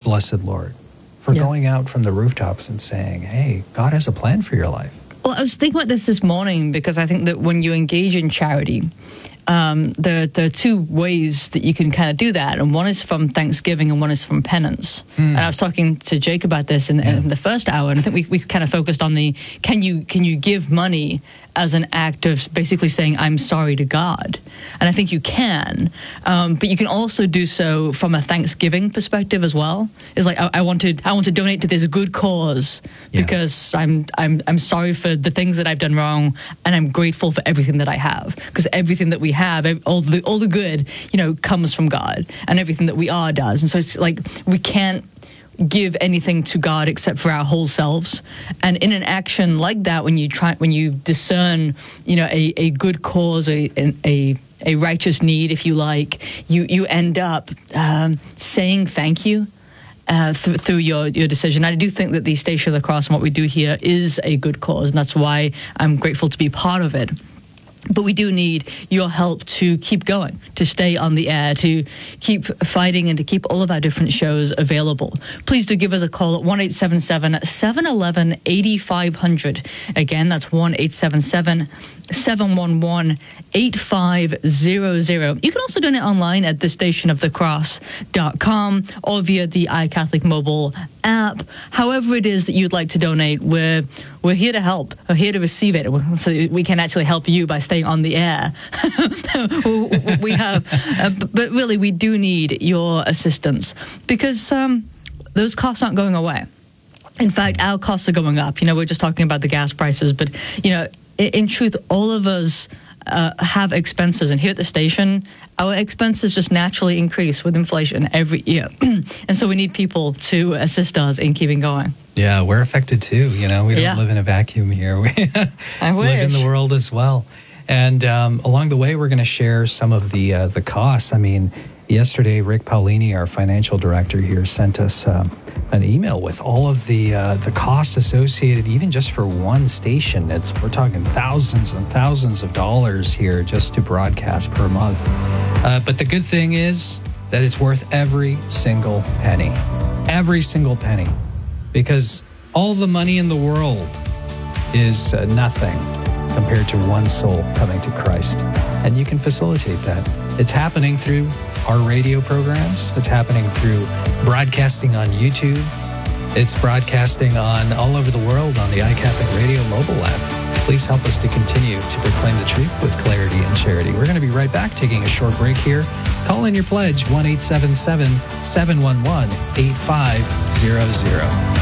blessed Lord, for going out from the rooftops and saying, hey, God has a plan for your life. Well, I was thinking about this morning because I think that when you engage in charity, there are two ways that you can kind of do that. And one is from thanksgiving and one is from penance. And I was talking to Jake about this in the first hour, and I think we kind of focused on the, can you give money as an act of basically saying, I'm sorry to God? And I think you can, but you can also do so from a thanksgiving perspective as well. It's like, I want to donate to this good cause because I'm sorry for the things that I've done wrong, and I'm grateful for everything that I have, because everything that we have, all the good, comes from God, and everything that we are does. And so it's like, we can't give anything to God except for our whole selves. And in an action like that, when you discern, a good cause, a righteous need, if you like, you end up saying thank you through your decision. I do think that the Station of the Cross and what we do here is a good cause, and that's why I'm grateful to be part of it. But we do need your help to keep going, to stay on the air, to keep fighting, and to keep all of our different shows available. Please do give us a call at 1-877-711-8500. Again, that's 1-877-711-8500. You can also donate online at thestationofthecross.com or via the iCatholic mobile app. However it is that you'd like to donate, we're here to help. We're here to receive it, so we can actually help you by staying on the air. We have, but really, we do need your assistance, because those costs aren't going away. In fact, our costs are going up. We're just talking about the gas prices, but in truth, all of us have expenses, and here at the station, our expenses just naturally increase with inflation every year. And so we need people to assist us in keeping going. Yeah, we're affected too. We don't live in a vacuum here. We I wish. live in the world as well. And along the way, we're going to share some of the costs. I mean, yesterday, Rick Paulini, our financial director here, sent us an email with all of the costs associated, even just for one station. We're talking thousands and thousands of dollars here just to broadcast per month. But the good thing is that it's worth every single penny. Every single penny. Because all the money in the world is nothing compared to one soul coming to Christ. And you can facilitate that. It's happening through our radio programs. It's happening through broadcasting on YouTube. It's broadcasting on all over the world on the iCatholic Radio mobile app. Please help us to continue to proclaim the truth with clarity and charity. We're going to be right back, taking a short break here. Call in your pledge, 1-877-711-8500.